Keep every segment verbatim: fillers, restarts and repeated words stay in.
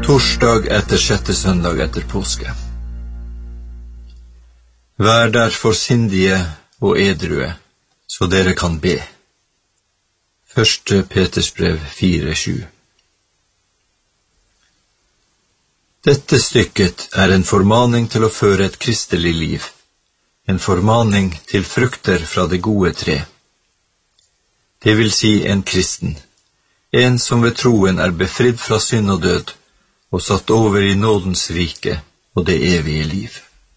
Torsdag etter sjette søndag etter påske. Vær derfor sindige og edrue, så dere kan be. Første Peters brev fire sju. Dette stykket er en formaning til å føre et kristelig liv, en formaning til frukter fra det gode tre. Det vil si en kristen, en som ved troen er befridd fra synd og død, og satt over i nådens rike og det evige liv.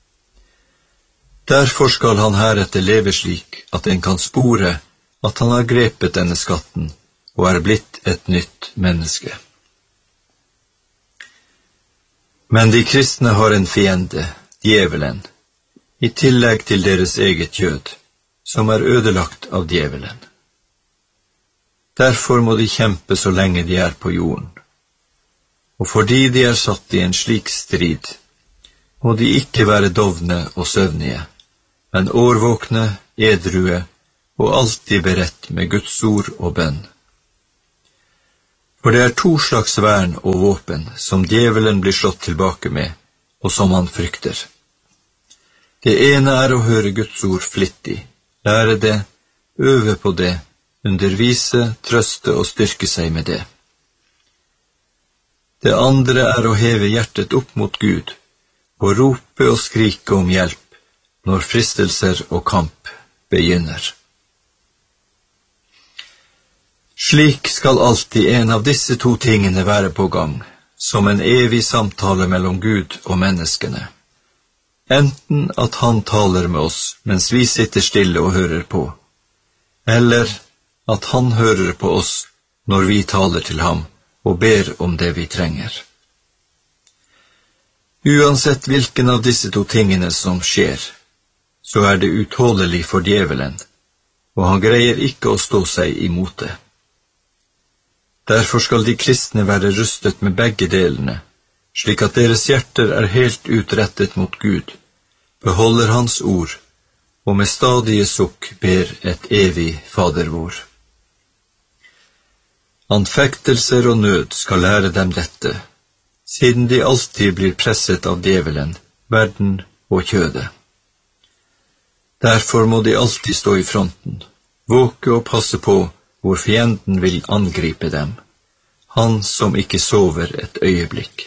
Derfor skal han heretter leve slik at en kan spore at han har grepet denne skatten og er blitt et nytt menneske. Men de kristne har en fiende, djevelen, i tillegg til deres eget kjød, som er ødelagt av djevelen. Derfor må de kjempe så lenge de er på jorden. Og fordi de er satt i en slik strid, må de ikke være dovne og søvnige, men årvåkne, edrue og alltid beredt med Guds ord og bønn. For det er to slags vern og våpen som djevelen blir slått tilbake med, og som han frykter. Det ene er å høre Guds ord flittig, lære det, øve på det, undervise, trøste og styrke seg med det. Det andre er å heve hjertet opp mot Gud, og rope og skrike om hjelp når fristelser og kamp begynner. Slik skal alltid en av disse to tingene være på gang, som en evig samtale mellom Gud og menneskene. Enten at han taler med oss mens vi sitter stille og hører på, eller at han hører på oss når vi taler til ham og ber om det vi trenger. Uansett hvilken av disse to tingene som skjer, så er det utholdelig for djevelen, og han greier ikke å stå seg imot det. Derfor skal de kristne være rustet med begge delene, slik at deres hjerter er helt utrettet mot Gud, beholder hans ord, og med stadige sukk ber et evig Fader vår. Anfektelser og nød skal lære dem dette, siden de alltid blir presset av djevelen, verden og kjødet. Derfor må de alltid stå i fronten, våke og passe på hvor fienden vil angripe dem, han som ikke sover et øyeblikk.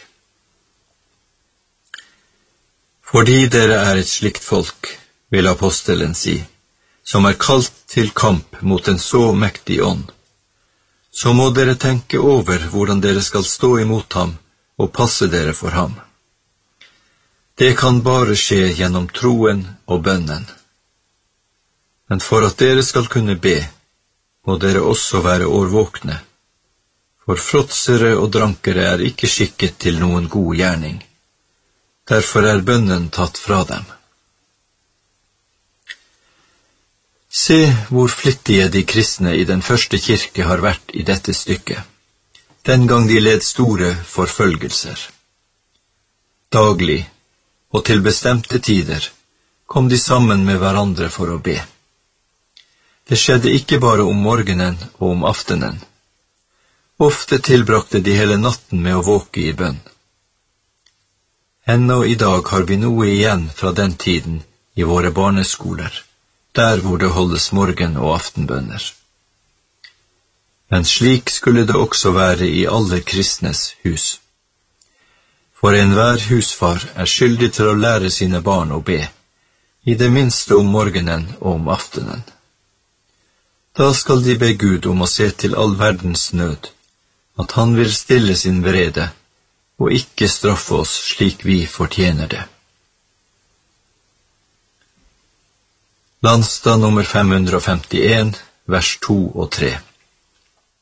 Fordi dere er et slikt folk, vil apostelen si, som er kalt til kamp mot en så mektig ånd, så må dere tenke over hvordan dere skal stå imot ham og passe dere for ham. Det kan bare skje gjennom troen og bønnen. Men for at dere skal kunne be, må dere også være årvåkne, for fråtsere og drankere er ikke skikket til noen god gjerning. Derfor er bønnen tatt fra dem. Se hvor flittige de kristne i den første kirke har vært i dette stykket, den gang de led store forfølgelser. Daglig, og til bestemte tider, kom de sammen med hverandre for å be. Det skjedde ikke bare om morgenen og om aftenen. Ofte tilbrakte de hele natten med å våke i bønn. Ennå i dag har vi noe igjen fra den tiden i våre barneskoler, der hvor det holdes morgen- og aftenbønner. Men slik skulle det også være i alle kristnes hus. For enhver husfar er skyldig til å lære sine barn å be, i det minste om morgenen og om aftenen. Da skal de be Gud om å se til all verdens nød, at han vil stille sin vrede, og ikke straffe oss slik vi fortjener det. Landstad nummer fem hundre og femtien, vers to og tre.